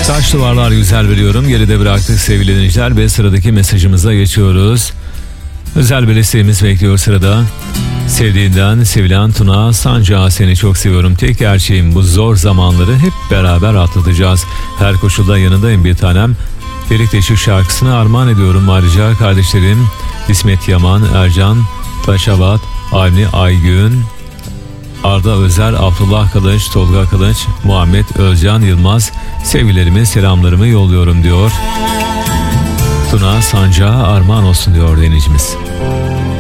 Taş duvarlar güzel biliyorum. Geride bıraktık sevgili dinleyiciler ve sıradaki mesajımıza geçiyoruz. Özel bir isteğimiz bekliyor sırada. Sevdiğinden sevilen Tuna Sancağı, seni çok seviyorum. Tek gerçeğim, bu zor zamanları hep beraber atlatacağız. Her koşulda yanındayım bir tanem. Delik Deşik şarkısını armağan ediyorum. Ayrıca kardeşlerim İsmet Yaman, Ercan Taşabat, Avni Aygün, Arda Özer, Abdullah Kılıç, Tolga Kılıç, Muhammed Özcan Yılmaz, sevgilerimi, selamlarımı yolluyorum diyor. Tuna Sancağı armağan olsun diyor dinleyicimiz.